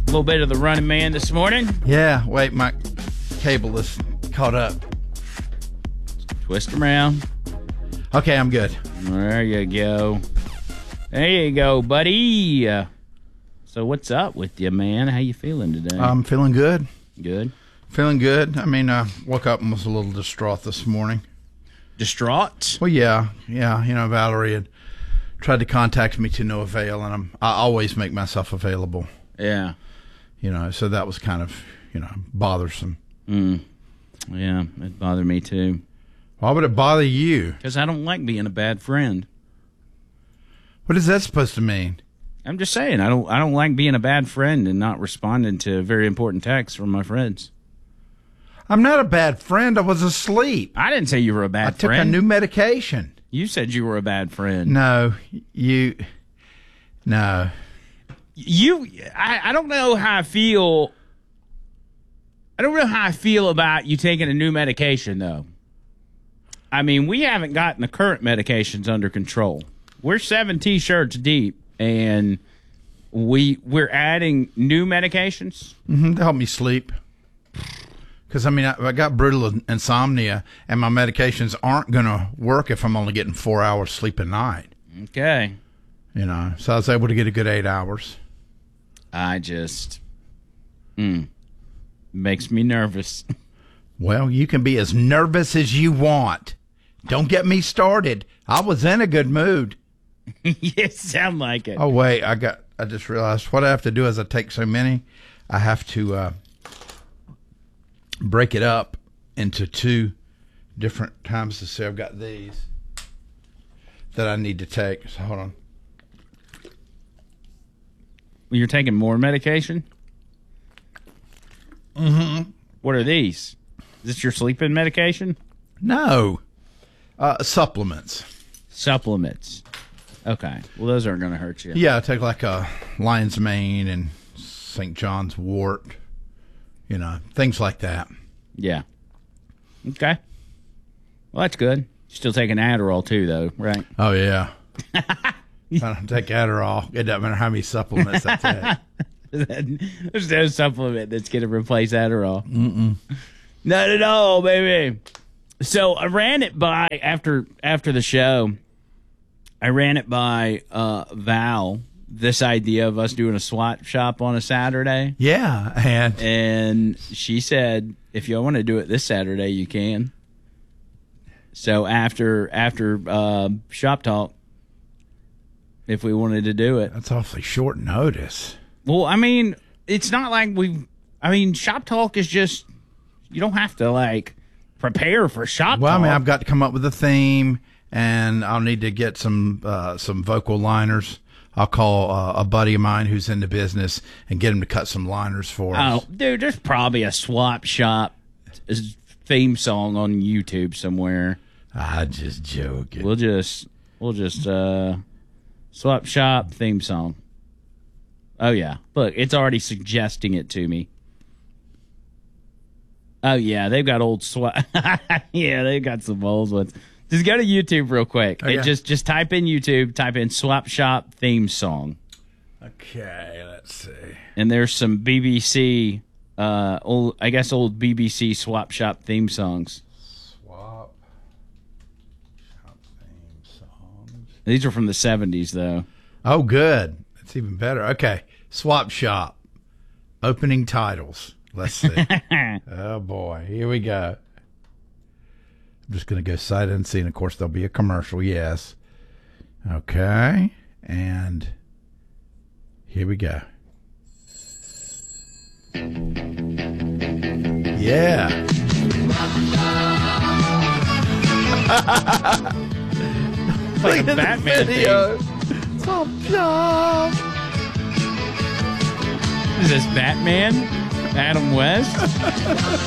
little bit of the Running Man this morning. Yeah, wait, my cable is caught up. Twist around. Okay, I'm good. There you go. There you go, buddy. So what's up with you, man? How you feeling today? I'm feeling good. Good. Feeling good. I mean, woke up and was a little distraught this morning. Distraught? Well, yeah. You know, Valerie had tried to contact me to no avail, and I always make myself available. Yeah. You know, so that was kind of, bothersome. Yeah, it bothered me too. Why would it bother you? Because I don't like being a bad friend. What is that supposed to mean? I'm just saying, I don't like being a bad friend and not responding to very important texts from my friends. I'm not a bad friend. I was asleep. I didn't say you were a bad friend. I took a new medication. You said you were a bad friend. No. I don't know how I feel. I don't know how I feel about you taking a new medication, though. I mean, we haven't gotten the current medications under control. We're 7 T-shirts deep, and we're adding new medications. To help me sleep. Because, I mean, I got brutal insomnia, and my medications aren't going to work if I'm only getting 4 hours sleep a night. Okay. So I was able to get a good 8 hours. I just... makes me nervous. Well, you can be as nervous as you want. Don't get me started. I was in a good mood. You sound like it. Oh, wait. I just realized what I have to do is I take so many, I have to break it up into 2 different times to see. I've got these that I need to take. So hold on. You're taking more medication? Mm-hmm. What are these? Is this your sleeping medication? No. Supplements. Supplements. Okay. Well, those aren't going to hurt you. Yeah, I take like a lion's mane and St. John's wort, things like that. Yeah. Okay. Well, that's good. Still taking Adderall too, though, right? Oh, yeah. I don't take Adderall. It doesn't matter how many supplements I take. There's no supplement that's going to replace Adderall. Not at all, baby. So I ran it by, after the show, I ran it by Val, this idea of us doing a swap shop on a Saturday. Yeah. And she said, if y'all want to do it this Saturday, you can. So after Shop Talk, if we wanted to do it. That's awfully short notice. Well, I mean, it's not like Shop Talk is just, you don't have to, prepare for Shop Talk. Well, I mean, I've got to come up with a theme, and I'll need to get some vocal liners. I'll call a buddy of mine who's in the business and get him to cut some liners for us. Oh, dude, there's probably a Swap Shop theme song on YouTube somewhere. I just joking. We'll just Swap Shop theme song. Oh, yeah. Look, it's already suggesting it to me. Oh, yeah, they've got old swap. Yeah, they've got some old ones. Just go to YouTube real quick. Okay. Just type in YouTube, type in Swap Shop theme song. Okay, let's see. And there's some BBC, old BBC Swap Shop theme songs. Swap Shop theme songs. These are from the 70s, though. Oh, good. That's even better. Okay, Swap Shop. Opening titles. Let's see. Oh, boy. Here we go. I'm just going to go sight unseen. Of course, there'll be a commercial. Yes. Okay. And here we go. Yeah. It's like a Batman video. thing. Swap Shop. Is this Batman? Adam West?